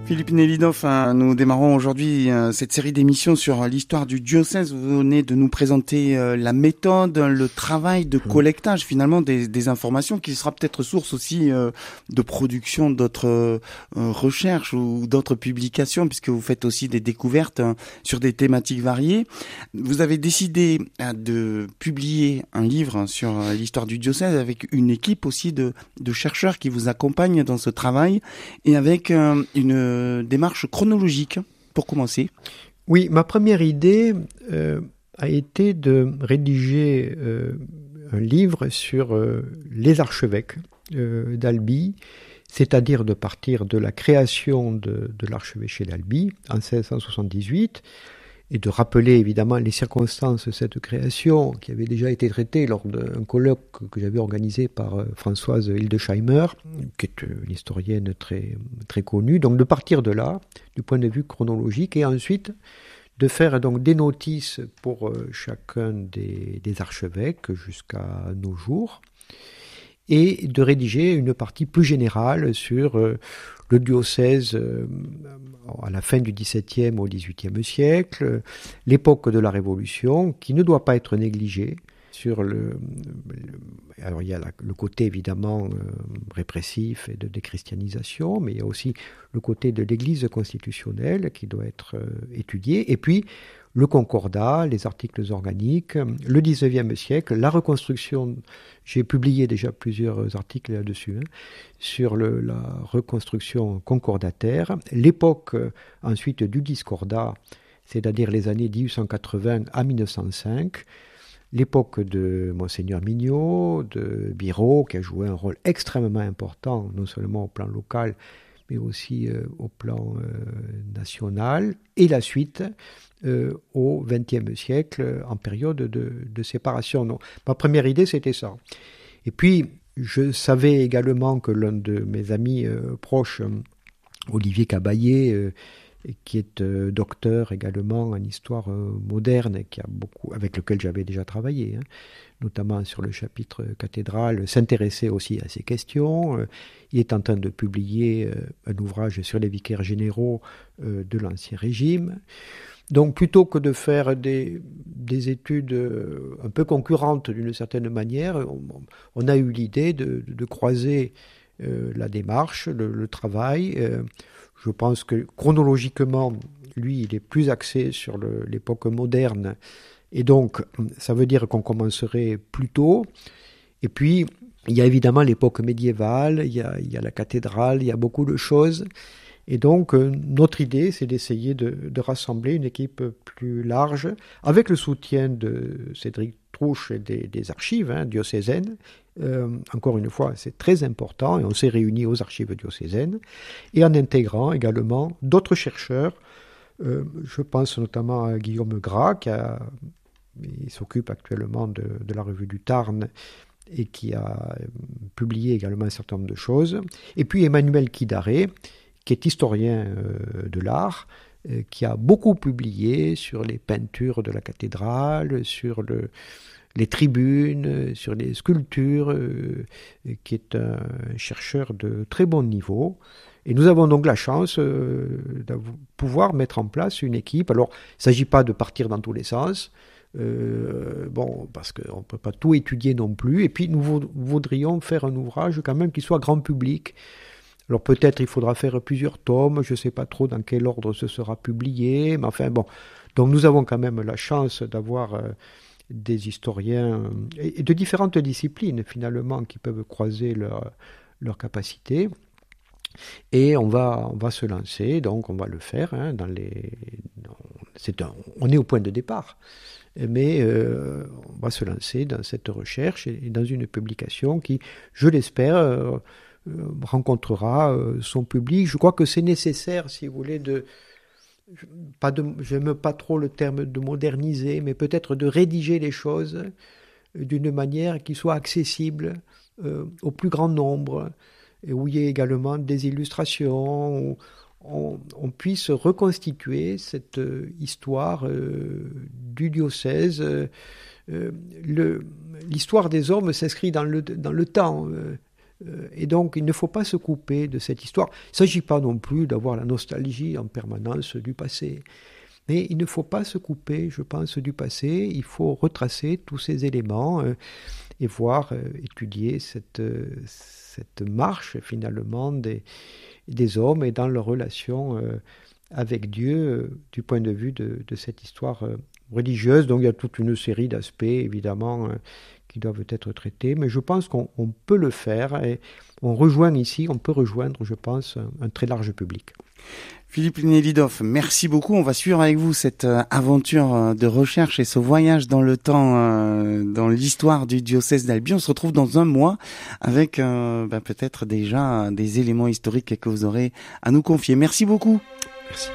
Philippe Nelidov, nous démarrons aujourd'hui cette série d'émissions sur l'histoire du diocèse. Vous venez de nous présenter la méthode, le travail de collectage finalement des informations qui sera peut-être source aussi de production d'autres recherches ou d'autres publications, puisque vous faites aussi des découvertes sur des thématiques variées. Vous avez décidé de publier un livre sur l'histoire du diocèse avec une équipe aussi de chercheurs qui vous accompagnent dans ce travail et avec une démarche chronologique, pour commencer. Oui, ma première idée a été de rédiger un livre sur les archevêques d'Albi, c'est-à-dire de partir de la création de l'archevêché d'Albi en 1678, et de rappeler évidemment les circonstances de cette création qui avait déjà été traitée lors d'un colloque que j'avais organisé par Françoise Hildesheimer, qui est une historienne très, très connue. Donc de partir de là, du point de vue chronologique, et ensuite de faire donc des notices pour chacun des archevêques jusqu'à nos jours, et de rédiger une partie plus générale sur le diocèse à la fin du XVIIe au XVIIIe siècle, l'époque de la Révolution, qui ne doit pas être négligée. Alors il y a le côté évidemment répressif et de déchristianisation, mais il y a aussi le côté de l'Église constitutionnelle qui doit être étudié, et puis le concordat, les articles organiques, le XIXe siècle, la reconstruction. J'ai publié déjà plusieurs articles là-dessus, sur la reconstruction concordataire, l'époque ensuite du discordat, c'est-à-dire les années 1880 à 1905, l'époque de Monseigneur Mignot, de Biraud, qui a joué un rôle extrêmement important, non seulement au plan local, mais aussi au plan national, et la suite au XXe siècle, en période de séparation. Donc, ma première idée, c'était ça. Et puis, je savais également que l'un de mes amis proches, Olivier Cabaillet, qui est docteur également en histoire moderne, avec lequel j'avais déjà travaillé, notamment sur le chapitre cathédrale, s'intéressait aussi à ces questions. Il est en train de publier un ouvrage sur les vicaires généraux de l'Ancien Régime. Donc plutôt que de faire des études un peu concurrentes d'une certaine manière, on a eu l'idée de croiser la démarche, le travail. Je pense que chronologiquement, lui, il est plus axé sur l'époque moderne. Et donc, ça veut dire qu'on commencerait plus tôt. Et puis, il y a évidemment l'époque médiévale, il y a la cathédrale, il y a beaucoup de choses. Et donc, notre idée, c'est d'essayer de rassembler une équipe plus large, avec le soutien de Cédric Trouche et des archives diocésaines. Encore une fois, c'est très important, et on s'est réunis aux archives diocésaines, et en intégrant également d'autres chercheurs. Je pense notamment à Guillaume Gras, il s'occupe actuellement de la revue du Tarn, et qui a publié également un certain nombre de choses. Et puis Emmanuel Kidaré, qui est historien de l'art, qui a beaucoup publié sur les peintures de la cathédrale, sur les tribunes, sur les sculptures, qui est un chercheur de très bon niveau. Et nous avons donc la chance de pouvoir mettre en place une équipe. Alors, il ne s'agit pas de partir dans tous les sens, parce qu'on ne peut pas tout étudier non plus. Et puis, nous voudrions faire un ouvrage quand même qui soit grand public. Alors peut-être il faudra faire plusieurs tomes, je ne sais pas trop dans quel ordre ce sera publié, mais enfin bon. Donc nous avons quand même la chance d'avoir des historiens et de différentes disciplines finalement qui peuvent croiser leurs capacités. Et on va se lancer, donc on va le faire. On est au point de départ, mais on va se lancer dans cette recherche et dans une publication qui, je l'espère, rencontrera son public. Je crois que c'est nécessaire, si vous voulez, j'aime pas trop le terme de moderniser, mais peut-être de rédiger les choses d'une manière qui soit accessible au plus grand nombre, et où il y ait également des illustrations, où on puisse reconstituer cette histoire du diocèse. L'histoire des hommes s'inscrit dans le temps. Et donc, il ne faut pas se couper de cette histoire. Il ne s'agit pas non plus d'avoir la nostalgie en permanence du passé. Mais il ne faut pas se couper, je pense, du passé. Il faut retracer tous ces éléments et voir, étudier cette marche, finalement, des hommes et dans leur relation avec Dieu du point de vue de cette histoire religieuse. Donc, il y a toute une série d'aspects, évidemment, qui doivent être traités, mais je pense qu'on peut le faire et on peut rejoindre, je pense, un très large public. Philippe Nelidoff, merci beaucoup. On va suivre avec vous cette aventure de recherche et ce voyage dans le temps, dans l'histoire du diocèse d'Albi. On se retrouve dans un mois avec peut-être déjà des éléments historiques que vous aurez à nous confier. Merci beaucoup. Merci.